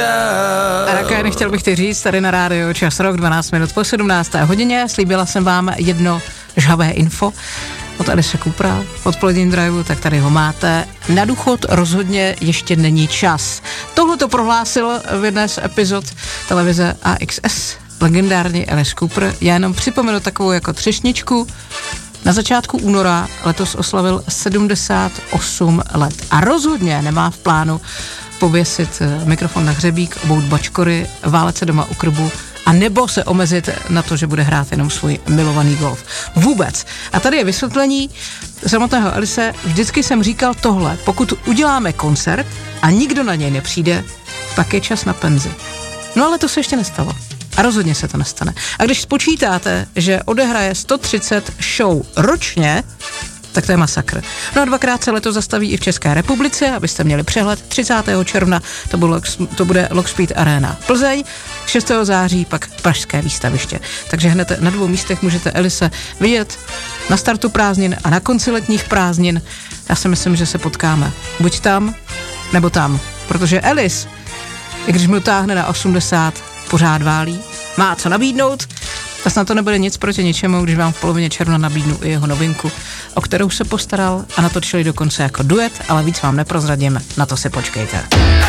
A také nechtěl bych ti říct, tady na rádiu Čas Rock 12 minut po 17. hodině. Slíbila jsem vám jedno žhavé info od Alice Coopera, odpoledním driveu, tak tady ho máte. Na důchod rozhodně ještě není čas. Tohle to prohlásil v jedné z epizod televize AXS legendární Alice Cooper. Já jenom připomenu takovou jako třešničku. Na začátku února letos oslavil 78 let a rozhodně nemá v plánu pověsit mikrofon na hřebík, obout bačkory, válet se doma u krbu a nebo se omezit na to, že bude hrát jenom svůj milovaný golf. Vůbec. A tady je vysvětlení samotného Alice. Vždycky jsem říkal tohle, pokud uděláme koncert a nikdo na něj nepřijde, pak je čas na penzi. No ale to se ještě nestalo. A rozhodně se to nestane. A když spočítáte, že odehraje 130 show ročně, tak to je masakr. No a dvakrát se letos zastaví i v České republice, abyste měli přehled. 30. června to bude Lockspeed Arena Plzeň, 6. září pak Pražské výstaviště. Takže hned na 2 místech můžete Alice vidět na startu prázdnin a na konci letních prázdnin. Já si myslím, že se potkáme. Buď tam, nebo tam. Protože Alice, i když mu táhne na 80, pořád válí, má co nabídnout, a snad to nebude nic proti ničemu, když vám v polovině června nabídnu i jeho novinku, o kterou se postaral a natočili dokonce jako duet, ale víc vám neprozradím, na to si počkejte.